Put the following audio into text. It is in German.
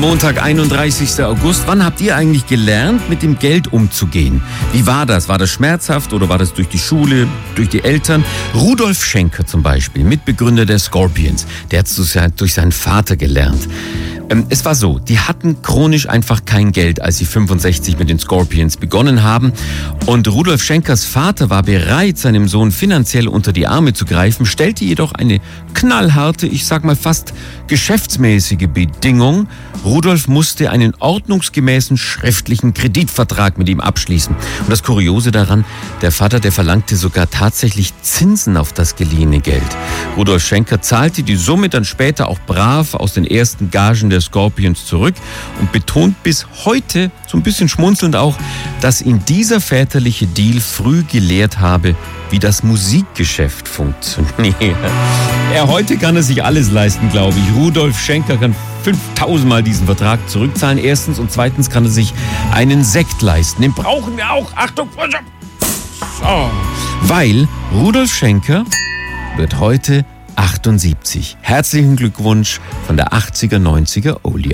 Montag, 31. August. Wann habt ihr eigentlich gelernt, mit dem Geld umzugehen? Wie war das? War das schmerzhaft oder war das durch die Schule, durch die Eltern? Rudolf Schenker zum Beispiel, Mitbegründer der Scorpions, der hat es durch seinen Vater gelernt. Es war so, die hatten chronisch einfach kein Geld, als sie 65 mit den Scorpions begonnen haben. Und Rudolf Schenkers Vater war bereit, seinem Sohn finanziell unter die Arme zu greifen, stellte jedoch eine knallharte, ich sag mal fast geschäftsmäßige Bedingung. Rudolf musste einen ordnungsgemäßen schriftlichen Kreditvertrag mit ihm abschließen. Und das Kuriose daran, der Vater, der verlangte sogar tatsächlich Zinsen auf das geliehene Geld. Rudolf Schenker zahlte die Summe dann später auch brav aus den ersten Gagen der Scorpions zurück und betont bis heute, so ein bisschen schmunzelnd auch, dass ihn dieser väterliche Deal früh gelehrt habe, wie das Musikgeschäft funktioniert. Heute kann er sich alles leisten, glaube ich. Rudolf Schenker kann 5000 Mal diesen Vertrag zurückzahlen. Erstens und zweitens kann er sich einen Sekt leisten. Den brauchen wir auch. Achtung, so. Weil Rudolf Schenker wird heute 78. Herzlichen Glückwunsch von der 80er, 90er Oldie.